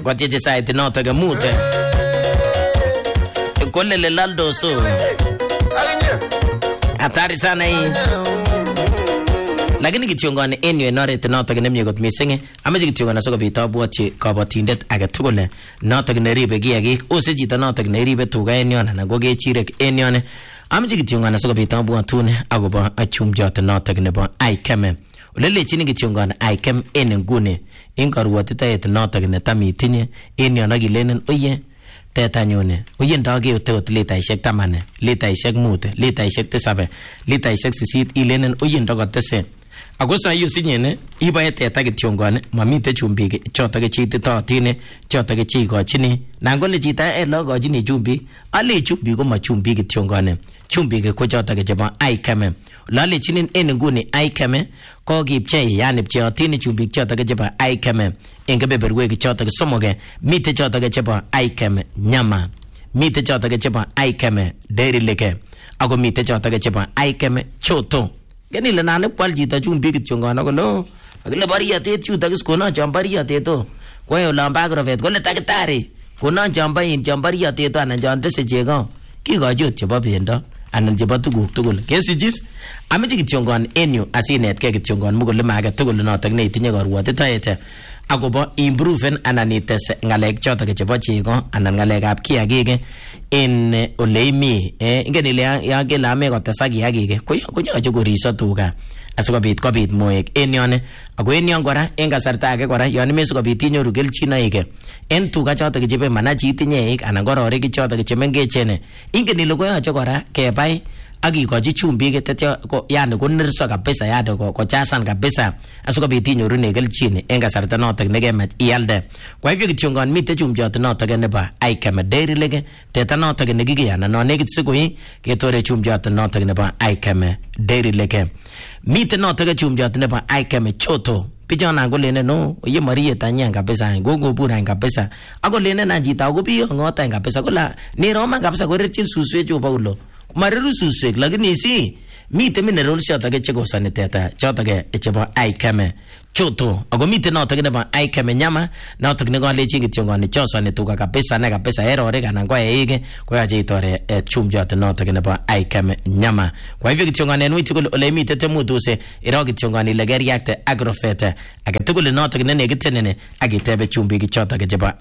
Kotiche sait notok mute. Kole le laldo so. Hatari sana hii. Lakini kityongane enyu enoret notok nemye kot mising. Amache kityongane sikobit abwatchi kabatindet age tugul notok neribe kiyagik ose chito notok neribe tuga en yon anan ko kechirek en yon. Amache kityongane sikobit abwatun akobo chumjot notok nebo ICAM. Ole lechini kityongane ICAM en nguni ing karwatitaet notok netam itinye en yon akilenen oye teta nyone oye ndage utot litaishek 10 litaishek 5 litaishek 7 litaishek 8 ilenen oye ndakotese ako sa hiyo sinyene ibae teta kityongane mamite chumbik chotok chititotine chotok chikochini nangole chita logochini chumbik ale chumbik ko ma chumbik kityongane chumbik ko chotok chebo ICAM lale chinin en nguni ICAM ko kipchei yani pcheotini chumbik chotok chebo ICAM en kebeberwek chotok somoge mite chotok chebo ICAM nyama mite chotok chebo ICAM dairy leke ako mite chotok chebo ICAM choto gani le nane kwal chito chumbik kityongane kolo akile bariatet chutok iskona chambariatet to kwayo lamba agrofet kole takitari kona chambariatet anan chandese chego kikochi chebo bendo anan chebo tuguk tugul kesijis ameche kityongane enyu asinetkei kityongane mugul ma age tugul notok ne itinye karwatitaet akobo improven anan ites ngalek chotok chebo chego anan ngalekab kiyagik en ole imi ingen ile ya kele ame kotesak kiyagik konyoche koriso tuga asikobit kobit moek en yon ako en yon kora en kasarta age kora yon ime sikobit inyoru kelchinoik en tuga chotok chebe manachi itinye anan kororik chotok chemengechen ingen ile koyoche kora kebai akikochi chumbik tetyo yani konirso kabisa yani kochasan kabisa asikobit inyorune kelchin en kasarta notok nekemach ialde kwa hivyo kityongane mite chumjot notok nebo ICAM dairy lege teta notok nekikiyana no nekit sikoi ketore chumjot notok nebo ICAM dairy lege mite notok chumjot nebo ICAM choto pichona ngolene no oye marie tanya kabisa gogo pura kabisa agolene na jita ogobi ngota kabisa kola ni roma kabisa korerchin suswe cho paulo mariru suswek lakini si mite mineral chotok chekosani teta chotok chebo ICAM choto ako mite notok nebo ICAM nyama notok nekalechi kityongane chosani tuga kabisa ne kabisa erorek anan ko eik koyache itore chumjot notok nebo ICAM nyama kwa hivyo kityongane nuiti kole ole mite temutuse iro kityongane ile geriakte agrofet age tugul notok ne nekitenene akitebe chumbik chotok chebo